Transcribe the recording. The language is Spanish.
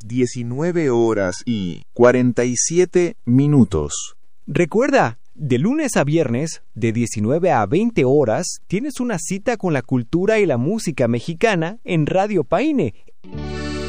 19:47. Recuerda, de lunes a viernes, de 19 a 20 horas, tienes una cita con la cultura y la música mexicana en Radio Paine.